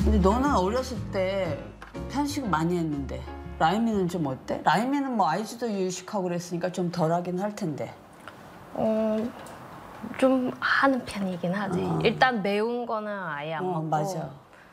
근데 너는 어렸을 때 편식을 많이 했는데 라임이는 좀 어때? 라임이는 뭐 아이즈도 유식하고 그랬으니까 좀 덜하긴 할 텐데. 좀 하는 편이긴 하지. 일단 매운 거는 아예 안 먹고. 맞아.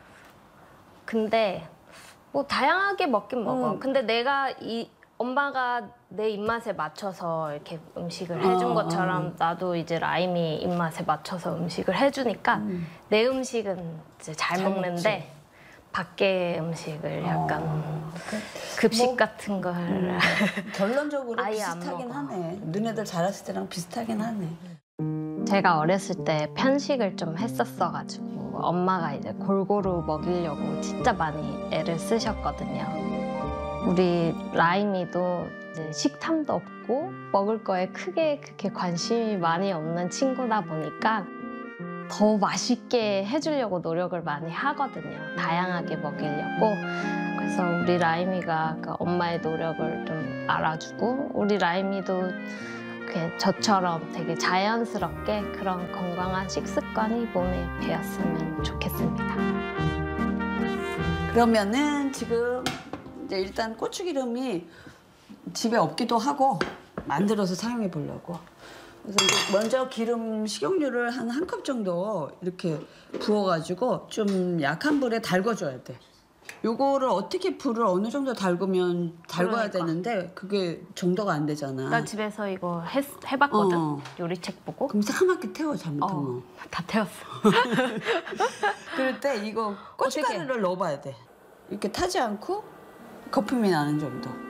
근데 뭐 다양하게 먹긴 먹어. 근데 엄마가 내 입맛에 맞춰서 이렇게 음식을 해준 것처럼 나도 이제 라임이 입맛에 맞춰서 음식을 해주니까 내 음식은 이제 잘 먹는데 먹지. 밖에 음식을 약간 급식 뭐, 같은 걸 결론적으로 아예 안 비슷하긴 먹어. 하네. 너네들 자랐을 때랑 비슷하긴 하네. 제가 어렸을 때 편식을 좀 했었어가지고 엄마가 이제 골고루 먹이려고 진짜 많이 애를 쓰셨거든요. 우리 라임이도 이제 식탐도 없고 먹을 거에 크게 그렇게 관심이 많이 없는 친구다 보니까 더 맛있게 해주려고 노력을 많이 하거든요. 다양하게 먹이려고. 그래서 우리 라임이가 그 엄마의 노력을 좀 알아주고 우리 라임이도 저처럼 되게 자연스럽게 그런 건강한 식습관이 몸에 배었으면 좋겠습니다. 그러면은 지금 이제 일단 고추기름이 집에 없기도 하고 만들어서 사용해 보려고. 그래서 이제 먼저 기름 식용유를 한 컵 정도 이렇게 부어가지고 좀 약한 불에 달궈줘야 돼. 요거를 어떻게 불을 어느 정도 달궈야 되는데 그게 정도가 안 되잖아. 나 집에서 이거 해봤거든. 요리책 보고. 그럼 새카맣게 태워 잘못하면. 다 태웠어. 그럴 때 이거 고춧가루를 넣어봐야 돼. 이렇게 타지 않고 거품이 나는 정도.